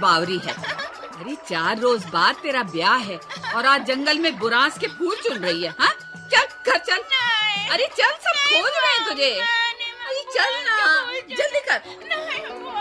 बावरी है। अरे 4 रोज बाद तेरा ब्याह है और आज जंगल में बुरांस के फूल चुन रही है। हाँ चल घर चल। अरे चल, सब खोज रहे हैं तुझे। अरे चल ना, जल्दी कर।